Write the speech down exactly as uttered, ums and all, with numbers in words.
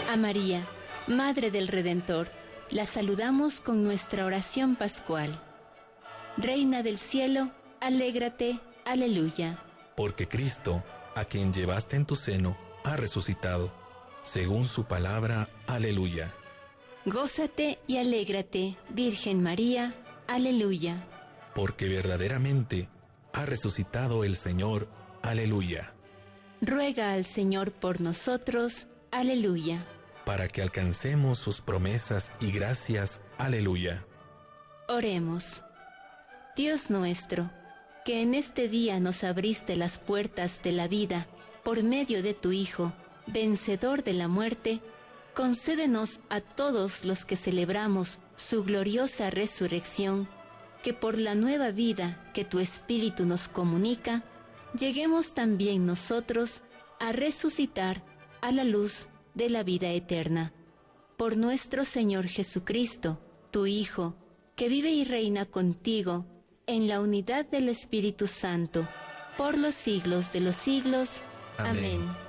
A María, Madre del Redentor, la saludamos con nuestra oración pascual. Reina del cielo, alégrate, aleluya. Porque Cristo, a quien llevaste en tu seno, ha resucitado, según su palabra, aleluya. Gózate y alégrate, Virgen María, aleluya. Porque verdaderamente ha resucitado el Señor, aleluya. Ruega al Señor por nosotros, aleluya. Para que alcancemos sus promesas y gracias, aleluya. Oremos. Dios nuestro, que en este día nos abriste las puertas de la vida por medio de tu Hijo, vencedor de la muerte, concédenos a todos los que celebramos su gloriosa resurrección, que por la nueva vida que tu Espíritu nos comunica, lleguemos también nosotros a resucitar a la luz de la vida eterna. Por nuestro Señor Jesucristo, tu Hijo, que vive y reina contigo en la unidad del Espíritu Santo, por los siglos de los siglos. Amén. Amén.